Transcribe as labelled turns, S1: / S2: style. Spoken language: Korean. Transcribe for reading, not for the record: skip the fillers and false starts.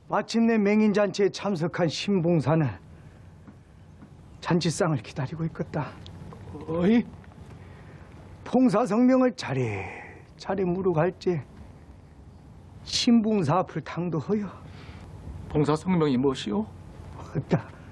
S1: 마침내 맹인잔치에 참석한 신봉사는 잔치상을 기다리고 있겠다. 어이? 봉사성명을 차례차례 물어갈지 신봉사 앞을 당도하여.
S2: 봉사 성명이 무엇이오?
S1: 어따